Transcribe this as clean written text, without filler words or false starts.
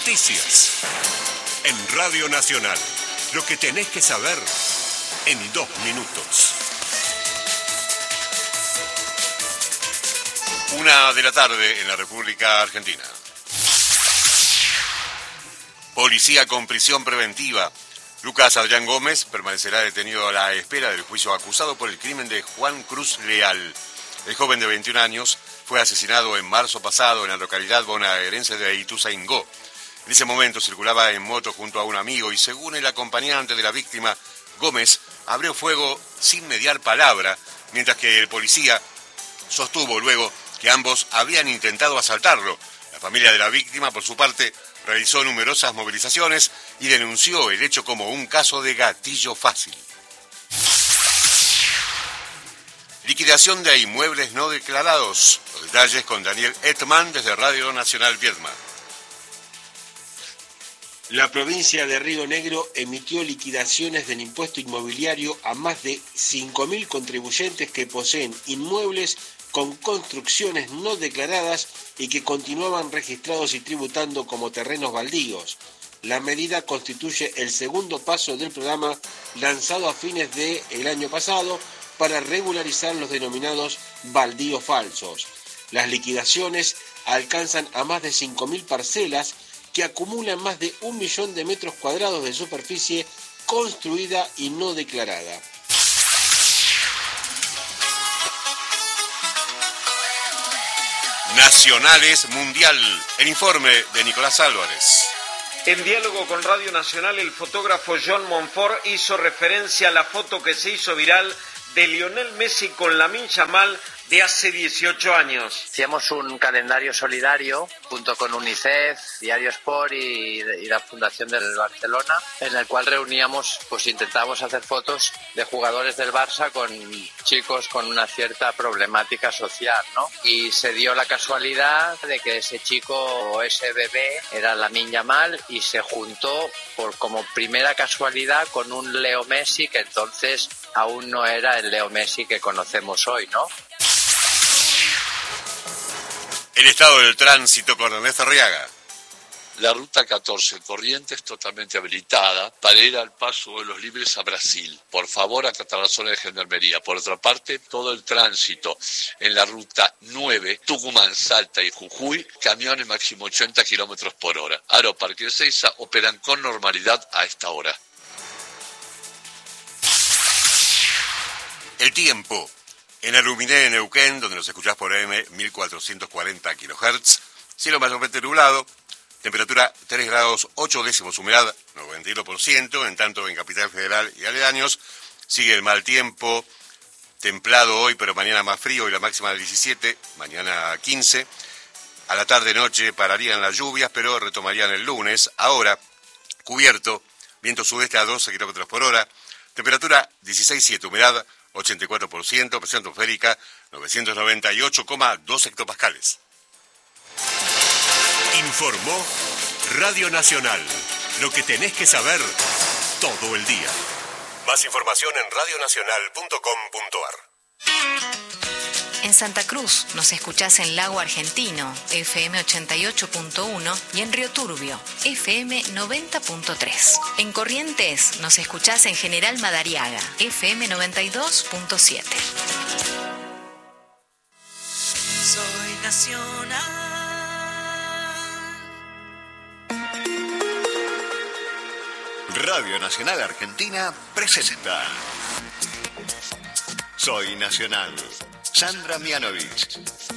Noticias. En Radio Nacional. Lo que tenés que saber en 2 minutos. 1 de la tarde en la República Argentina. Policía con prisión preventiva. Lucas Adrián Gómez permanecerá detenido a la espera del juicio acusado por el crimen de Juan Cruz Leal. El joven de 21 años fue asesinado en marzo pasado en la localidad bonaerense de Ituzaingó. En ese momento circulaba en moto junto a un amigo y, según el acompañante de la víctima, Gómez abrió fuego sin mediar palabra, mientras que el policía sostuvo luego que ambos habían intentado asaltarlo. La familia de la víctima, por su parte, realizó numerosas movilizaciones y denunció el hecho como un caso de gatillo fácil. Liquidación de inmuebles no declarados. Los detalles con Daniel Etman desde Radio Nacional Viedma. La provincia de Río Negro emitió liquidaciones del impuesto inmobiliario a más de 5.000 contribuyentes que poseen inmuebles con construcciones no declaradas y que continuaban registrados y tributando como terrenos baldíos. La medida constituye el segundo paso del programa lanzado a fines del año pasado para regularizar los denominados baldíos falsos. Las liquidaciones alcanzan a más de 5.000 parcelas que acumulan más de 1 millón de metros cuadrados de superficie construida y no declarada. Nacionales Mundial. El informe de Nicolás Álvarez. En diálogo con Radio Nacional, el fotógrafo John Monfort hizo referencia a la foto que se hizo viral de Lionel Messi con Lamine Yamal de hace 18 años. Hacíamos un calendario solidario junto con UNICEF, Diario Sport y la Fundación del Barcelona, en el cual reuníamos, intentábamos hacer fotos de jugadores del Barça con chicos con una cierta problemática social, ¿no? Y se dio la casualidad de que ese chico o ese bebé era Lamine Yamal y se juntó como primera casualidad con un Leo Messi que entonces aún no era el Leo Messi que conocemos hoy, ¿no? El estado del tránsito con Ernesto Arriaga. La ruta 14 Corrientes totalmente habilitada para ir al paso de los libres a Brasil. Por favor, acatar la zona de Gendarmería. Por otra parte, todo el tránsito en la ruta 9, Tucumán, Salta y Jujuy, camiones máximo 80 kilómetros por hora. Aeroparque de Ezeiza operan con normalidad a esta hora. El tiempo. En Aluminé, de Neuquén, donde nos escuchás por AM 1440 kHz, cielo mayormente nublado, temperatura 3 grados 8 décimos, humedad 91%, en tanto en Capital Federal y aledaños sigue el mal tiempo, templado hoy, pero mañana más frío y la máxima de 17, mañana 15. A la tarde-noche pararían las lluvias, pero retomarían el lunes. Ahora, cubierto, viento sudeste a 12 km por hora, temperatura 16,7, humedad 84%, presión atmosférica 998,2 hectopascales. Informó Radio Nacional. Lo que tenés que saber todo el día. Más información en radionacional.com.ar. En Santa Cruz nos escuchás en Lago Argentino, FM 88.1 y en Río Turbio, FM 90.3. En Corrientes nos escuchás en General Madariaga, FM 92.7. Soy nacional. Radio Nacional Argentina presenta Soy Nacional. Sandra Mianovich.